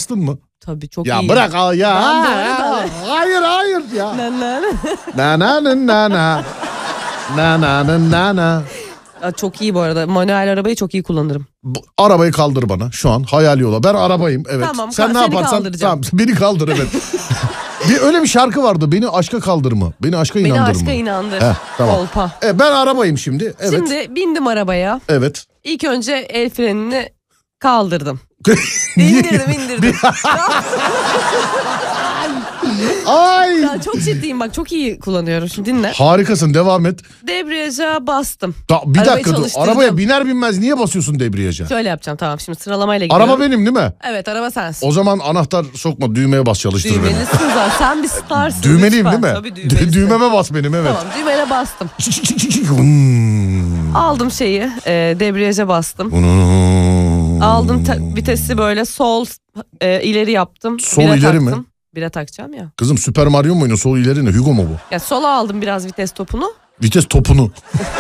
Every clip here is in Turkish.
bastın mı? Tabii çok Ya iyi. bırak ya. Ben Hayır ya. Na. Na. Çok iyi bu arada. Manuel arabayı çok iyi kullanırım. Arabayı kaldır bana şu an hayal yola. Ben arabayım evet. Tamam, sen ne seni yaparsan kaldıracağım. tamam, beni kaldır evet. Öyle bir şarkı vardı. Beni aşka kaldırma. Beni aşka inandır mı? Beni aşka inandır. Tamam. Kolpa. Ben arabayım şimdi. Evet. Şimdi bindim arabaya. Evet. İlk önce el frenini kaldırdım. İndirdim. Ay. Ya çok ciddiyim bak, çok iyi kullanıyorum. Şimdi dinle. Harikasın, devam et. Debriyaja bastım. Bir Arabayı dakika dur. çalıştırdım. Arabaya biner binmez niye basıyorsun debriyaja? Şöyle yapacağım, tamam, şimdi sıralamayla gidiyorum. Araba benim değil mi? Evet, araba sensin. O zaman anahtar sokma, düğmeye bas, çalıştır beni. Düğmelisin zaten. Sen bir starsın. Düğmeliyim lütfen. değil mi? Tabii düğmelisin. Düğmeme bas benim, evet. Tamam, düğmene bastım. Hmm. Aldım şeyi, debriyaja bastım. Aldım vitesi böyle sol ileri yaptım. Sol Bire ileri mi? taktım. Bire takacağım ya. Kızım Süper Mario mu oynuyor? Sol ileri ne? Hugo mu bu? Ya sola aldım biraz vites topunu. Vites topunu.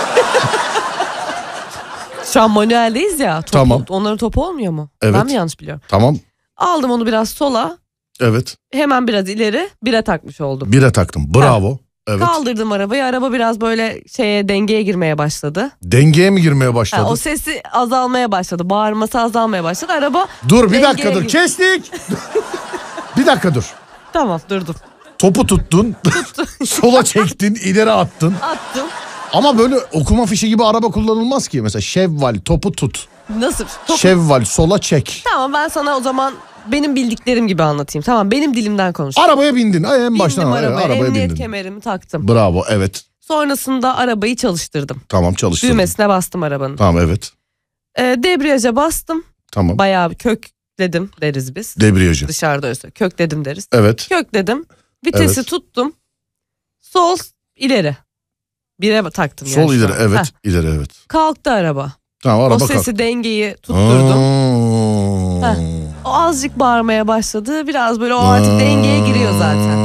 Şu an manueldeyiz ya. Tamam. Onların topu olmuyor mu? Evet. Ben mi yanlış biliyorum? Tamam. Aldım onu biraz sola. Evet. Hemen biraz ileri. Bire takmış oldum. Bire taktım. Bravo. Evet. Kaldırdım arabayı. Araba biraz böyle dengeye girmeye başladı. Dengeye mi girmeye başladı? O sesi azalmaya başladı. Bağırması azalmaya başladı. Araba Dur bir dakika dengeye dur. Kestik. Bir dakika dur. Tamam, durdum. Topu tuttun. Sola çektin, ileri attın. Attım. Ama böyle okuma fişi gibi araba kullanılmaz ki. Mesela şevval, topu tut. Nasıl? Şevval, sola çek. Tamam, ben sana o zaman benim bildiklerim gibi anlatayım. Tamam, benim dilimden konuş. Arabaya bindin. En baştan Bindim arabaya arabaya emniyet bindin. kemerimi taktım. Bravo, evet. Sonrasında arabayı çalıştırdım. Tamam, çalıştın. Düğmesine bastım arabanın. Tamam, evet. Debriyaja bastım. Tamam. Bayağı bir kökledim deriz biz. Debriyajı. Dışarıda öyle kökledim deriz. Evet. Kökledim. Vitesi Evet. tuttum. Sol ileri. Bire taktım. Sol yani şu ileri, an. evet. Heh. İleri, evet. Kalktı araba. Tamam, araba O kalk. sesi, dengeyi tutturdum. Aa. O azıcık bağırmaya başladı. Biraz böyle o artık dengeye giriyor zaten.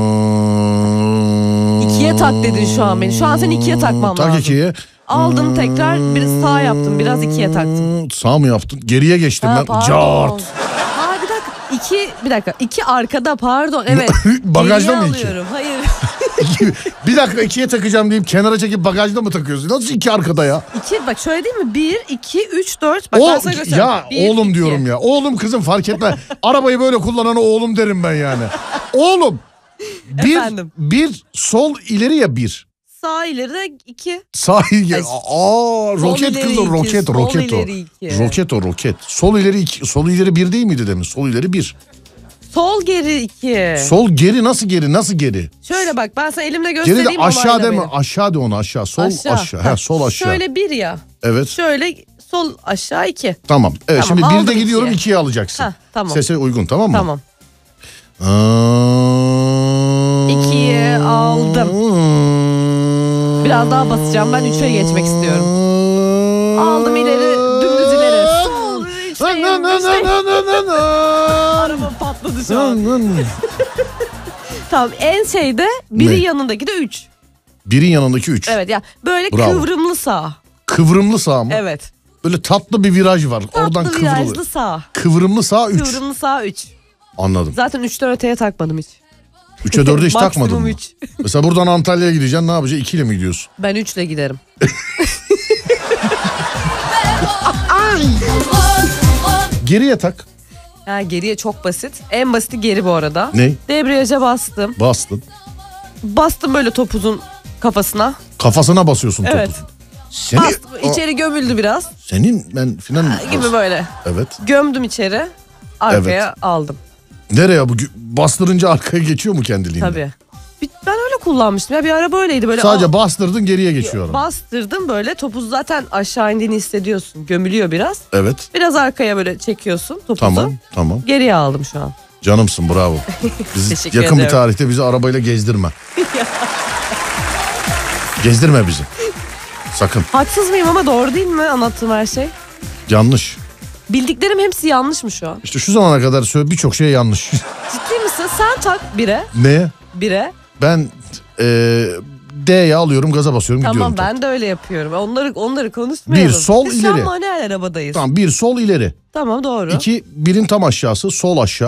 İkiye tak dedin şu an beni. Şu an seni ikiye takmam lazım. Tak ikiye. Aldım tekrar bir sağ yaptım. Biraz ikiye taktım. Sağ mı yaptın? Geriye geçtim ben. Pardon. Cart. Ha bir dakika. İki arkada, pardon. Evet. Bagajda Geriye mı iki? alıyorum. Hayır. Bir dakika ikiye takacağım deyip kenara çekip bagajda mı takıyorsun? Nasıl iki arkada ya? İki, bak şöyle değil mi? 1, 2, 3, 4. Bak ben sana göstereyim. Ya 1, oğlum 2. diyorum ya. Oğlum kızım fark etme. Arabayı böyle kullanana oğlum derim ben yani. Oğlum. Efendim? Bir sol ileri ya bir. Sağ ileri de 2. Sağ ileri. Roket ileri kızım iki, roket sol roket o. ileri iki. Roket o roket. Sol ileri iki, sol ileri bir değil miydi demin? Sol ileri bir. Sol geri 2. Sol geri nasıl geri? Nasıl geri? Şöyle bak, ben sana elimle göstereyim. Geri de aşağı onayla deme. beni. Aşağı de onu aşağı. Sol aşağı. He, sol aşağı. Şöyle 1 ya. Evet. Şöyle sol aşağı 2. Tamam. Evet, Tamam, şimdi bir de aldım gidiyorum ikiye. ikiye alacaksın. Heh, tamam. Sese uygun, tamam mı? Tamam. 2'ye aldım. Biraz daha basacağım. Ben 3'e geçmek istiyorum. Aldım ileri. Dümdüz ileri. Sol. Araba patladı şu an. Tamam, en şeyde biri Ne? yanındaki de 3. Birin yanındaki 3. Evet ya, böyle Bravo. kıvrımlı sağ. Kıvrımlı sağ mı? Evet. Böyle tatlı bir viraj var. Oradan Tatlı kıvrılıyor. virajlı sağ. Kıvrımlı sağ 3. Kıvrımlı sağ 3. Anladım. Zaten 3'ten öteye takmadım hiç. 3'e 4'e hiç takmadın Maksimum mı? 3. Mesela buradan Antalya'ya gideceksin, ne yapacaksın? 2 ile mi gidiyorsun? Ben 3'le giderim. Geriye tak. Ha, geriye çok basit. En basiti geri bu arada. Ne? Debriyaja bastım. Bastın. Bastım böyle topuzun kafasına. Kafasına basıyorsun topu. Evet. Seni, Bastım. İçeri gömüldü biraz. Senin ben filan... Gibi böyle. Evet. Gömdüm içeri. Arkaya aldım. Nereye bu? Bastırınca arkaya geçiyor mu kendiliğinden? Tabii. Ben öyle kullanmıştım ya, bir araba öyleydi böyle. Sadece bastırdın, geriye geçiyor araba. Bastırdım böyle, topuz zaten aşağı indiğini hissediyorsun. Gömülüyor biraz. Evet. Biraz arkaya böyle çekiyorsun topuzu. Tamam. Geriye aldım şu an. Canımsın, bravo. Bizi Teşekkür yakın bir ederim. tarihte bizi arabayla gezdirme. Gezdirme bizi. Sakın. Haksız mıyım ama doğru değil mi anlattığım her şey? Yanlış. Bildiklerim hepsi yanlış mı şu an? İşte şu zamana kadar birçok şey yanlış. Ciddi misin? Sen tak 1'e. Ne? 1'e. Ben D'ye alıyorum, gaza basıyorum, gidiyorum. Tamam, ben de öyle yapıyorum. Onları konuşmayalım. Bir sol Biz şu an ileri. manuel arabadayız. Tamam, bir sol ileri. Tamam, doğru. İki birin tam aşağısı, sol aşağı.